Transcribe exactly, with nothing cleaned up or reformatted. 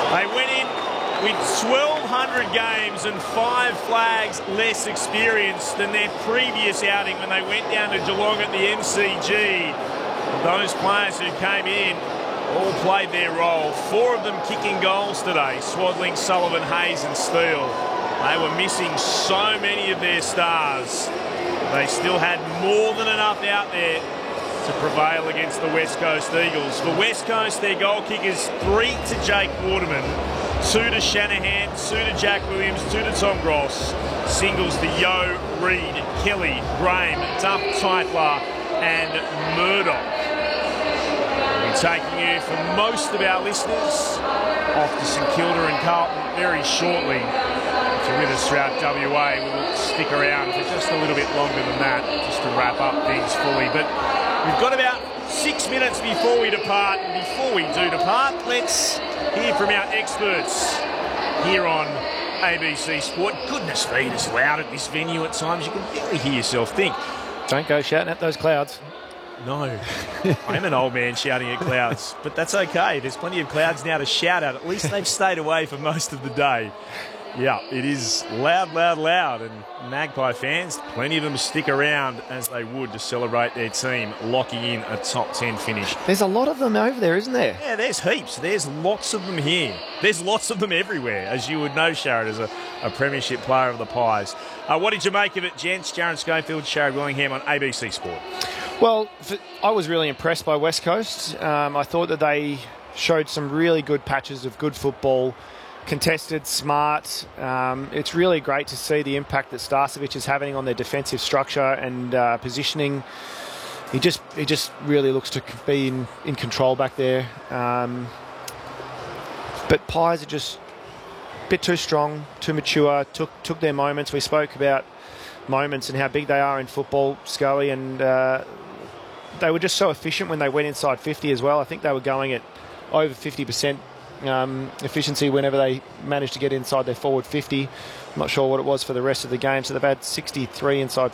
They went in with twelve hundred games and five flags less experience than their previous outing when they went down to Geelong at the M C G. Those players who came in all played their role. Four of them kicking goals today, Swadling, Sullivan, Hayes and Steele. They were missing so many of their stars. They still had more than enough out there to prevail against the West Coast Eagles. For West Coast, their goal kickers, three to Jake Waterman, two to Shanahan, two to Jack Williams, two to Tom Gross. Singles to Yo, Reid, Kelly, Graham, Duff, Titler and Murdoch. We'll be taking you for most of our listeners off to St Kilda and Carlton very shortly. If you're with us throughout W A, we'll stick around for just a little bit longer than that, just to wrap up things fully. But we've got about six minutes before we depart, and before we do depart, let's hear from our experts here on A B C Sport. Goodness me, it's loud at this venue at times. You can barely hear yourself think. Don't go shouting at those clouds. No, I'm an old man shouting at clouds, but that's okay. There's plenty of clouds now to shout at. At least they've stayed away for most of the day. Yeah, it is loud, loud, loud. And Magpie fans, plenty of them stick around as they would to celebrate their team locking in a top ten finish. There's a lot of them over there, isn't there? Yeah, there's heaps. There's lots of them here. There's lots of them everywhere, as you would know, Sharrod, as a, a premiership player of the Pies. Uh, what did you make of it, gents? Jaron Schofield, Sharrod Willingham on A B C Sport. Well, I was really impressed by West Coast. Um, I thought that they showed some really good patches of good football. Contested, smart. Um, it's really great to see the impact that Starcevic is having on their defensive structure and uh, positioning. He just he just really looks to be in, in control back there. Um, but Pies are just a bit too strong, too mature, took took their moments. We spoke about moments and how big they are in football, Scully, and uh, they were just so efficient when they went inside fifty as well. I think they were going at over fifty percent Um, efficiency whenever they managed to get inside their forward fifty. I'm not sure what it was for the rest of the game, so they've had sixty-three inside